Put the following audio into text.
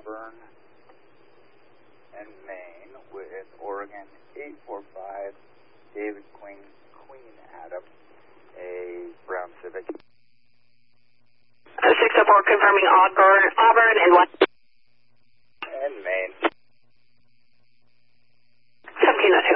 Auburn and Maine with Oregon 845, David Queen Adam, a brown Civic. 604 confirming Auburn and what? And Maine. 1702.